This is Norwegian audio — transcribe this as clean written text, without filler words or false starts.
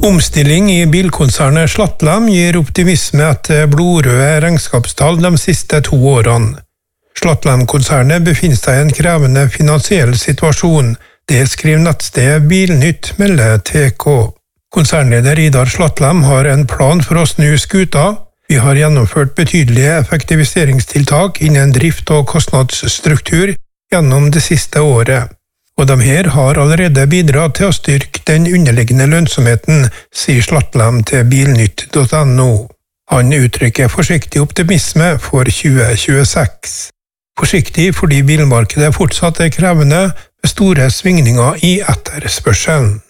Omstilling i bilkonsernet Slatlam gir optimisme etter blodrøde regnskapstall de siste 2 årene. Slatlam-konsernet befinner seg i en krevende finansiell situasjon. Det skriver nettstedet Bilnytt, melder TK. Konsernleder Idar Slatlam har en plan for å snu skuta. Vi har gjennomført betydelige effektiviseringstiltak innen drift og kostnadsstruktur gjennom det siste året. Og de her har allerede bidratt til å styrke den underliggende lønnsomheten, sier Slatlam til bilnytt.no. Han uttrykker forsiktig optimisme for 2026. Forsiktig fordi bilmarkedet fortsatt er krevende med store svingninger i etterspørselen.